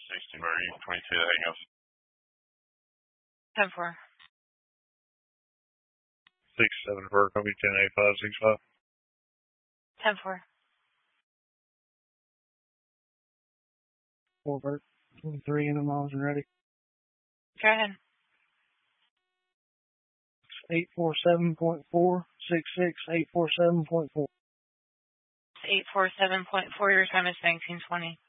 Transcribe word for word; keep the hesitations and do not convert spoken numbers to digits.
sixteen, are you twenty-two, that hang up? ten four. six seven for copy ten eight five six five. ten four. four Bert, twenty-three in the miles and ready. Go ahead. eight four seven point four six six eight four seven point four. eight four seven point four, your time is nineteen twenty.